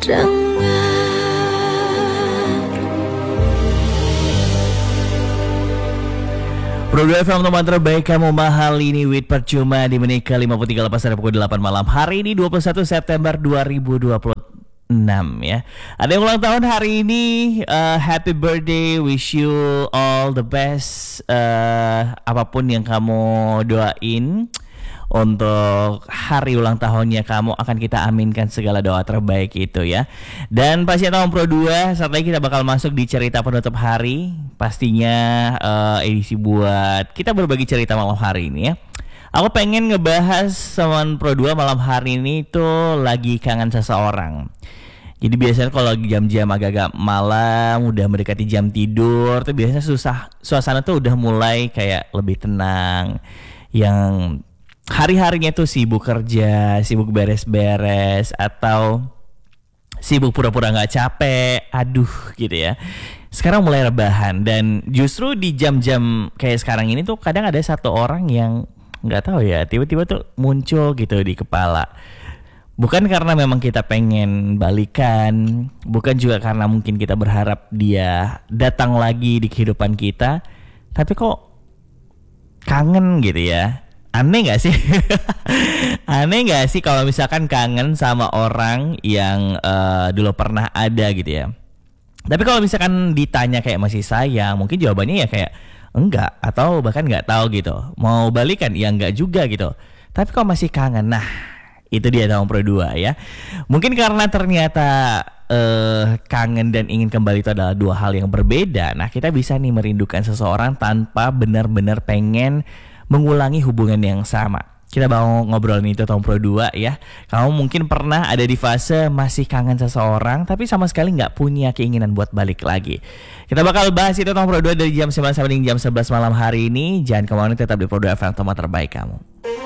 Pro 2 FM teman terbaik kamu mahal ini with percuma di menit ke 53 lepas dari pukul 8 malam. Hari ini 21 September 2026 ya. Ada yang ulang tahun hari ini, happy birthday, wish you all the best. Apapun yang kamu doain untuk hari ulang tahunnya kamu, akan kita aminkan segala doa terbaik itu ya. Dan pastinya tahun Pro 2, saat lagi kita bakal masuk di cerita penutup hari. Pastinya edisi buat kita berbagi cerita malam hari ini ya. Aku pengen ngebahas sama Pro 2 malam hari ini tuh lagi kangen seseorang. Jadi biasanya kalau lagi jam-jam agak-agak malam, udah mendekati jam tidur tuh biasanya suasana tuh udah mulai kayak lebih tenang. Yang hari-harinya tuh sibuk kerja, sibuk beres-beres, atau sibuk pura-pura gak capek, aduh gitu ya. Sekarang mulai rebahan, dan justru di jam-jam kayak sekarang ini tuh kadang ada satu orang yang gak tahu ya, tiba-tiba tuh muncul gitu di kepala. Bukan karena memang kita pengen balikan, bukan juga karena mungkin kita berharap dia datang lagi di kehidupan kita, tapi kok kangen gitu ya. Aneh gak sih? Aneh gak sih kalau misalkan kangen sama orang yang dulu pernah ada gitu ya. Tapi kalau misalkan ditanya kayak masih sayang, mungkin jawabannya ya kayak enggak, atau bahkan gak tahu gitu. Mau balikan? Ya enggak juga gitu. Tapi kalau masih kangen, nah itu dia tahun Pro 2 ya. Mungkin karena ternyata kangen dan ingin kembali itu adalah dua hal yang berbeda. Nah kita bisa nih merindukan seseorang tanpa benar-benar pengen mengulangi hubungan yang sama. Kita mau ngobrolin itu tahun Pro 2 ya. Kamu mungkin pernah ada di fase masih kangen seseorang tapi sama sekali gak punya keinginan buat balik lagi. Kita bakal bahas itu tahun Pro 2 dari jam 9 sampai jam 11 malam hari ini. Jangan kemana-mana, tetap di Pro 2 FM, teman terbaik kamu.